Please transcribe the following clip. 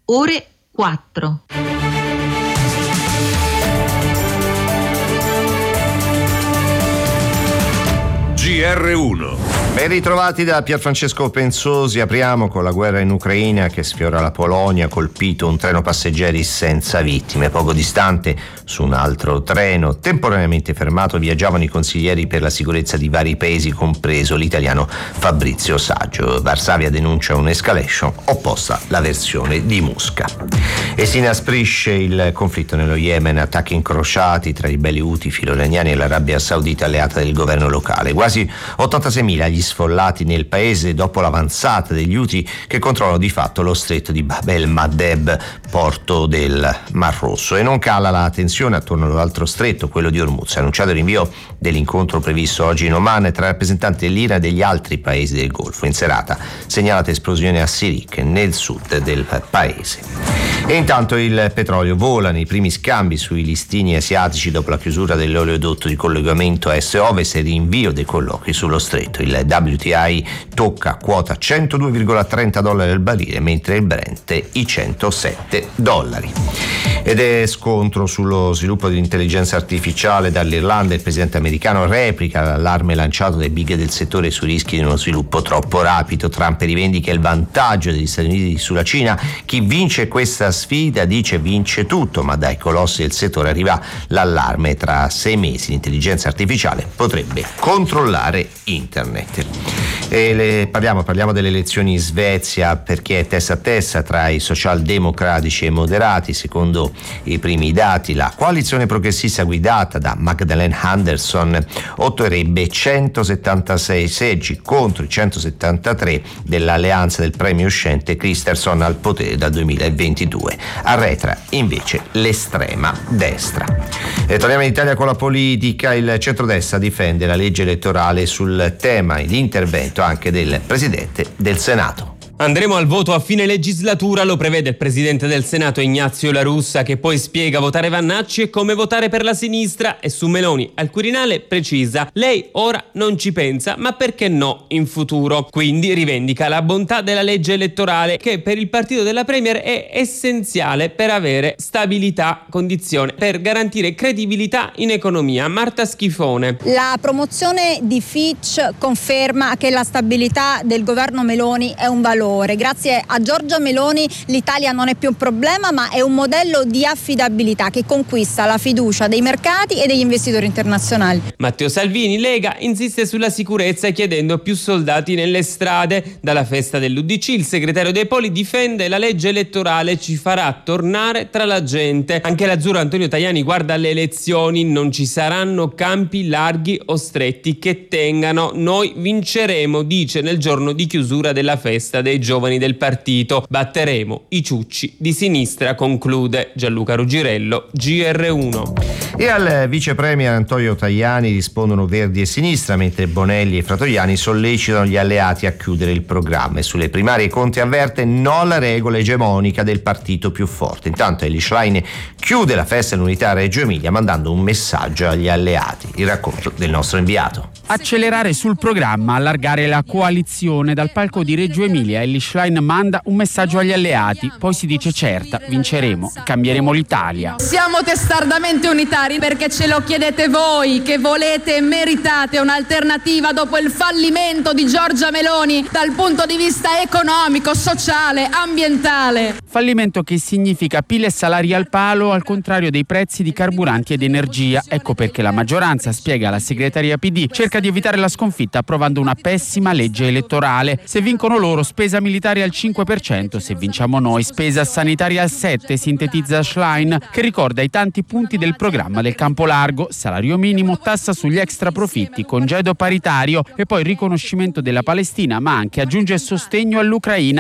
ore 4. GR1. Ben ritrovati da Pierfrancesco Pensosi. Apriamo con la guerra in Ucraina che sfiora la Polonia. Colpito un treno passeggeri senza vittime. Poco distante, su un altro treno temporaneamente fermato, viaggiavano i consiglieri per la sicurezza di vari paesi, compreso l'italiano Fabrizio Saggio. Varsavia denuncia un'escalation opposta alla versione di Mosca. E si inasprisce il conflitto nello Yemen, attacchi incrociati tra i ribelli Houthi filo-iraniani e l'Arabia Saudita alleata del governo locale. Quasi 86.000 gli sfollati nel paese dopo l'avanzata degli Houthi che controllano di fatto lo stretto di Bab el-Mandeb, porto del Mar Rosso. E non cala la tensione attorno all'altro stretto, quello di Hormuz. Ha annunciato il rinvio dell'incontro previsto oggi in Oman tra rappresentanti dell'Iran e degli altri paesi del Golfo. In serata segnalata esplosione a Sirik, nel sud del paese. E intanto il petrolio vola nei primi scambi sui listini asiatici dopo la chiusura dell'oleodotto di collegamento est-ovest e rinvio dei colloqui sullo stretto. Il WTI tocca quota $102,30 al barile, mentre il Brent i $107. Ed è scontro sullo sviluppo dell'intelligenza artificiale dall'Irlanda. Il presidente americano replica l'allarme lanciato dai big del settore sui rischi di uno sviluppo troppo rapido. Trump rivendica il vantaggio degli Stati Uniti sulla Cina. Chi vince questa sfida, dice, vince tutto, ma dai colossi del settore arriva l'allarme: tra 6 mesi l'intelligenza artificiale potrebbe controllare internet. E parliamo delle elezioni in Svezia, perché è testa a testa tra i socialdemocratici e i moderati. Secondo i primi dati, la coalizione progressista guidata da Magdalena Andersson otterrebbe 176 seggi contro i 173 dell'alleanza del premio uscente Kristersson al potere dal 2022. Arretra invece l'estrema destra. E torniamo in Italia con la politica. Il centrodestra difende la legge elettorale sul tema e l'intervento anche del Presidente del Senato. Andremo al voto a fine legislatura, lo prevede il Presidente del Senato Ignazio La Russa, che poi spiega votare Vannacci e come votare per la sinistra, e su Meloni al Quirinale precisa: lei ora non ci pensa, ma perché no in futuro. Quindi rivendica la bontà della legge elettorale, che per il partito della Premier è essenziale per avere stabilità, condizione per garantire credibilità in economia. Marta Schifone. La promozione di Fitch conferma che la stabilità del governo Meloni è un valore. Grazie a Giorgia Meloni l'Italia non è più un problema, ma è un modello di affidabilità che conquista la fiducia dei mercati e degli investitori internazionali. Matteo Salvini, Lega, insiste sulla sicurezza chiedendo più soldati nelle strade. Dalla festa dell'UDC il segretario dei Poli difende la legge elettorale, ci farà tornare tra la gente. Anche l'azzurro Antonio Tajani guarda alle elezioni: non ci saranno campi larghi o stretti che tengano, noi vinceremo, dice nel giorno di chiusura della festa dei giovani del partito. Batteremo i ciucci di sinistra, conclude Gianluca Ruggirello, GR1. E al vice premier Antonio Tajani rispondono Verdi e Sinistra, mentre Bonelli e Fratoiani sollecitano gli alleati a chiudere il programma. E sulle primarie Conte avverte: no alla regola egemonica del partito più forte. Intanto Elly Schlein chiude la festa dell'unità a Reggio Emilia mandando un messaggio agli alleati. Il racconto del nostro inviato. Accelerare sul programma, allargare la coalizione. Dal palco di Reggio Emilia Elly Schlein manda un messaggio agli alleati, poi si dice: certa, vinceremo, cambieremo l'Italia. Siamo testardamente unitari perché ce lo chiedete voi, che volete e meritate un'alternativa dopo il fallimento di Giorgia Meloni dal punto di vista economico, sociale, ambientale. Fallimento che significa PIL e salari al palo, al contrario dei prezzi di carburanti ed energia. Ecco perché la maggioranza, spiega la segreteria PD, cerca di evitare la sconfitta approvando una pessima legge elettorale. Se vincono loro, spesa militare al 5%, se vinciamo noi, spesa sanitaria al 7%, sintetizza Schlein, che ricorda i tanti punti del programma del campo largo: salario minimo, tassa sugli extra profitti, congedo paritario e poi riconoscimento della Palestina, ma anche, aggiunge, sostegno all'Ucraina.